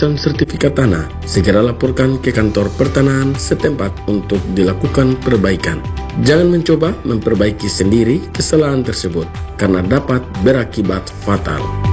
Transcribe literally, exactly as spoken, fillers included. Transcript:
pengurusan sertifikat tanah, segera laporkan ke kantor pertanahan setempat untuk dilakukan perbaikan. Jangan mencoba memperbaiki sendiri kesalahan tersebut, karena dapat berakibat fatal.